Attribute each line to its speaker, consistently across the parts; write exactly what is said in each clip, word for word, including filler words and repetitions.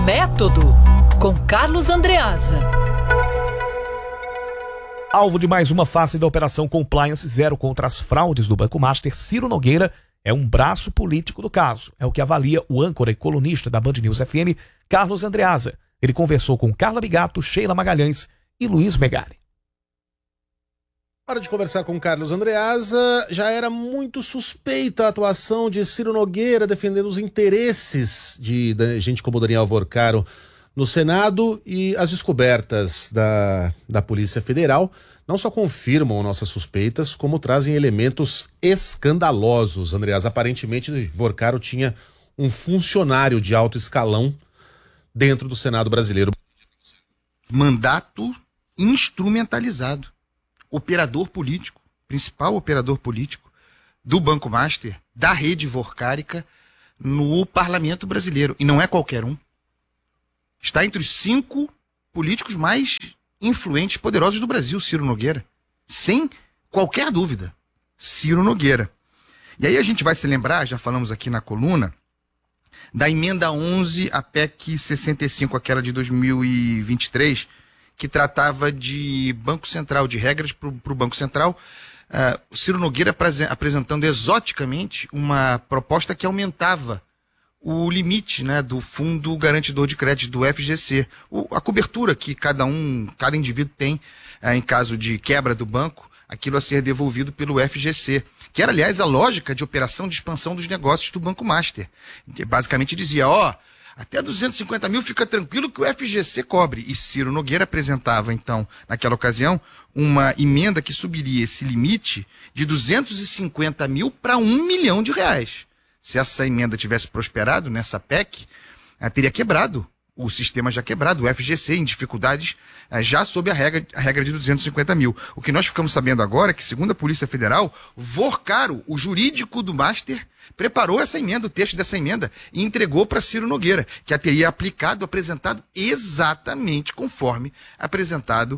Speaker 1: Método, com Carlos Andreasa.
Speaker 2: Alvo de mais uma fase da Operação Compliance Zero contra as fraudes do Banco Master, Ciro Nogueira é um braço político do caso. É o que avalia o âncora e colunista da Band News F M, Carlos Andreasa. Ele conversou com Carla Bigato, Sheila Magalhães e Luiz Megari.
Speaker 3: Hora de conversar com Carlos Andreasa. Já era muito suspeita a atuação de Ciro Nogueira defendendo os interesses de, de gente como Daniel Vorcaro no Senado, e as descobertas da, da Polícia Federal não só confirmam nossas suspeitas, como trazem elementos escandalosos. Andreasa, aparentemente Vorcaro tinha um funcionário de alto escalão dentro do Senado brasileiro.
Speaker 4: Mandato instrumentalizado. Operador político, principal operador político do Banco Master, da rede vorcárica no parlamento brasileiro. E não é qualquer um. Está entre os cinco políticos mais influentes, poderosos do Brasil, Ciro Nogueira. Sem qualquer dúvida. Ciro Nogueira. E aí a gente vai se lembrar, já falamos aqui na coluna, da emenda onze à P E C sessenta e cinco, aquela de dois mil e vinte e três, que tratava de Banco Central, de regras para o Banco Central. Uh, Ciro Nogueira apresentando exoticamente uma proposta que aumentava o limite, né, do Fundo Garantidor de Crédito, do F G C. O, a cobertura que cada um, cada indivíduo tem uh, em caso de quebra do banco, aquilo a ser devolvido pelo F G C, que era, aliás, a lógica de operação de expansão dos negócios do Banco Master. Que basicamente dizia, ó, oh, até duzentos e cinquenta mil fica tranquilo que o F G C cobre. E Ciro Nogueira apresentava, então, naquela ocasião, uma emenda que subiria esse limite de duzentos e cinquenta mil para um milhão de reais. Se essa emenda tivesse prosperado nessa P E C, ela teria quebrado, o sistema já quebrado, o F G C em dificuldades já sob a regra, a regra de duzentos e cinquenta mil. O que nós ficamos sabendo agora é que, segundo a Polícia Federal, Vorcaro, o jurídico do Master, preparou essa emenda, o texto dessa emenda, e entregou para Ciro Nogueira, que a teria aplicado, apresentado exatamente conforme apresentado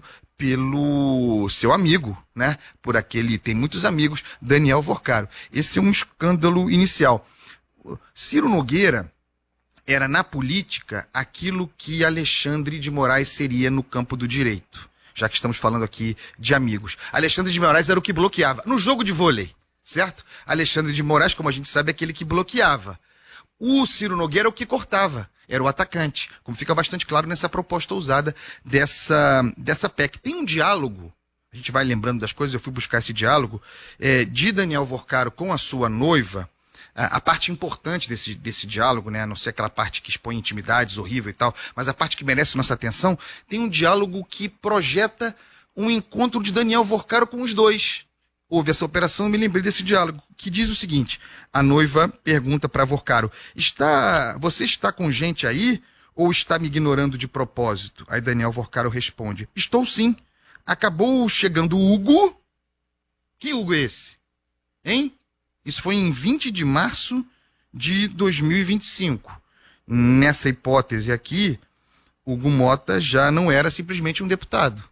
Speaker 4: pelo seu amigo, né? Por aquele, tem muitos amigos, Daniel Vorcaro. Esse é um escândalo inicial. Ciro Nogueira era, na política, aquilo que Alexandre de Moraes seria no campo do direito, já que estamos falando aqui de amigos. Alexandre de Moraes era o que bloqueava. No jogo de vôlei, certo? Alexandre de Moraes, como a gente sabe, é aquele que bloqueava. O Ciro Nogueira é o que cortava, era o atacante, como fica bastante claro nessa proposta ousada dessa, dessa P E C. Tem um diálogo, a gente vai lembrando das coisas, eu fui buscar esse diálogo, é, de Daniel Vorcaro com a sua noiva. A parte importante desse, desse diálogo, né, a não ser aquela parte que expõe intimidades, horrível e tal, mas a parte que merece nossa atenção, tem um diálogo que projeta um encontro de Daniel Vorcaro com os dois. Houve essa operação, eu me lembrei desse diálogo, que diz o seguinte: a noiva pergunta para Vorcaro, está, você está com gente aí ou está me ignorando de propósito? Aí Daniel Vorcaro responde, estou sim. Acabou chegando o Hugo. Que Hugo é esse? Hein? Isso foi em vinte de março de dois mil e vinte e cinco. Nessa hipótese aqui, Hugo Mota já não era simplesmente um deputado,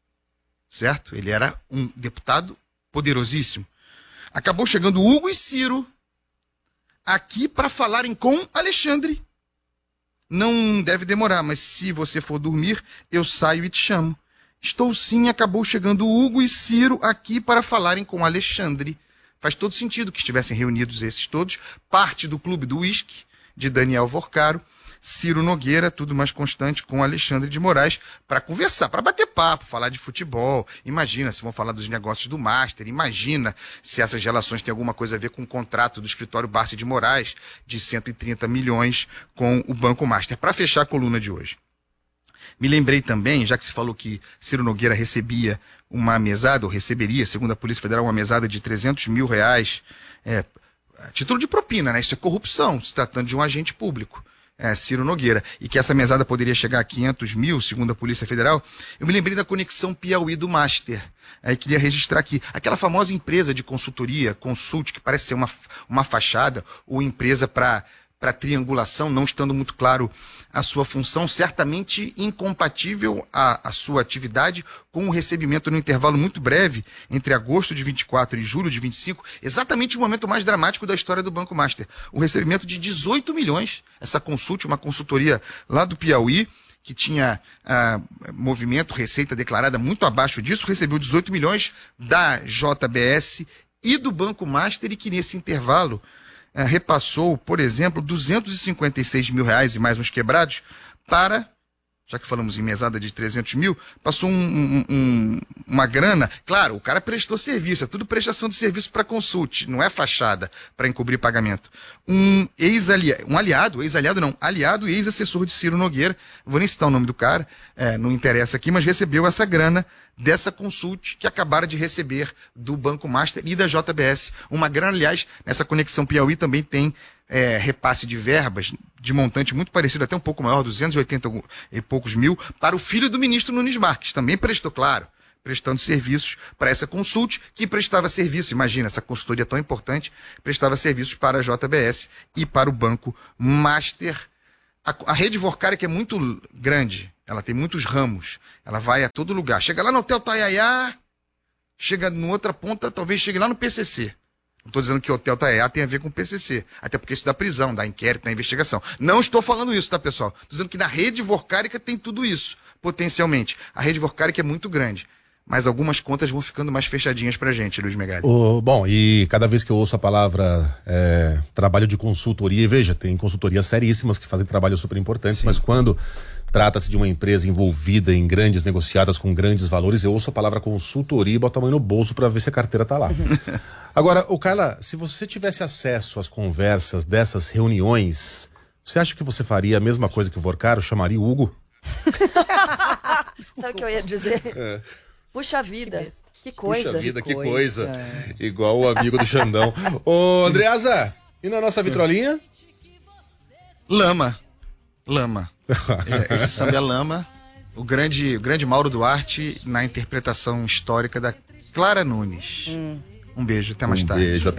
Speaker 4: certo? Ele era um deputado poderosíssimo. Acabou chegando Hugo e Ciro aqui para falarem com Alexandre. Não deve demorar, mas se você for dormir, eu saio e te chamo. Estou sim, acabou chegando Hugo e Ciro aqui para falarem com Alexandre. Faz todo sentido que estivessem reunidos esses todos, parte do clube do uísque, de Daniel Vorcaro, Ciro Nogueira, tudo mais constante com Alexandre de Moraes, para conversar, para bater papo, falar de futebol. Imagina se vão falar dos negócios do Master, imagina se essas relações têm alguma coisa a ver com o contrato do escritório Barça de Moraes, de cento e trinta milhões com o Banco Master. Para fechar a coluna de hoje, me lembrei também, já que se falou que Ciro Nogueira recebia uma mesada, ou receberia, segundo a Polícia Federal, uma mesada de trezentos mil reais, é, título de propina, né? Isso é corrupção, se tratando de um agente público, é, Ciro Nogueira, e que essa mesada poderia chegar a quinhentos mil, segundo a Polícia Federal. Eu me lembrei da conexão Piauí do Master, aí queria registrar aqui, aquela famosa empresa de consultoria, Consult, que parece ser uma, uma fachada, ou empresa para para triangulação, não estando muito claro a sua função, certamente incompatível a, a sua atividade com o recebimento no intervalo muito breve entre agosto de vinte e quatro e julho de vinte e cinco, exatamente o momento mais dramático da história do Banco Master. O recebimento de dezoito milhões, essa Consult, uma consultoria lá do Piauí, que tinha ah, movimento, receita declarada muito abaixo disso, recebeu dezoito milhões da J B S e do Banco Master, e que nesse intervalo ah, repassou, por exemplo, duzentos e cinquenta e seis mil reais e mais uns quebrados para, já que falamos em mesada de trezentos mil, passou um, um, um, uma grana. Claro, o cara prestou serviço, é tudo prestação de serviço para Consult, não é fachada para encobrir pagamento. Um ex-aliado, um aliado, ex-aliado não, aliado e ex-assessor de Ciro Nogueira, vou nem citar o nome do cara, é, não interessa aqui, mas recebeu essa grana dessa Consult que acabaram de receber do Banco Master e da J B S. Uma grana, aliás, nessa conexão Piauí também tem é, repasse de verbas de montante muito parecido, até um pouco maior, duzentos e oitenta e poucos mil, para o filho do ministro Nunes Marques. Também prestou, claro, prestando serviços para essa Consult, que prestava serviço, imagina, essa consultoria tão importante, prestava serviços para a J B S e para o Banco Master. A, a rede Vorkari, que é muito grande, ela tem muitos ramos, ela vai a todo lugar. Chega lá no Hotel Taiaiá, chega em outra ponta, talvez chegue lá no P C C. Não estou dizendo que o Hotel Taiaiá tem a ver com o P C C, até porque isso dá prisão, dá inquérito, dá investigação. Não estou falando isso, tá, pessoal? Estou dizendo que na rede Vorkárica tem tudo isso, potencialmente. A rede Vorkárica é muito grande, mas algumas contas vão ficando mais fechadinhas pra gente, Luiz Megali.
Speaker 3: Oh, bom, e cada vez que eu ouço a palavra é, trabalho de consultoria, e veja, tem consultorias seríssimas que fazem trabalhos super importantes, sim, mas quando trata-se de uma empresa envolvida em grandes negociadas com grandes valores, eu ouço a palavra consultoria e boto a mão no bolso para ver se a carteira tá lá. Agora, ô Carla, se você tivesse acesso às conversas dessas reuniões, você acha que você faria a mesma coisa que o Vorkaro? Chamaria o Hugo?
Speaker 5: Sabe o que eu ia dizer?
Speaker 3: É.
Speaker 5: Puxa vida, que, que coisa.
Speaker 3: Puxa vida, que,
Speaker 5: que
Speaker 3: coisa.
Speaker 5: coisa.
Speaker 3: Igual o amigo do Xandão. Ô, Andreasa, e na nossa vitrolinha?
Speaker 4: Lama. Lama. É, esse samba é Lama. O grande, o grande Mauro Duarte na interpretação histórica da Clara Nunes. Hum. Um beijo, até mais
Speaker 3: um
Speaker 4: tarde.
Speaker 3: Beijo,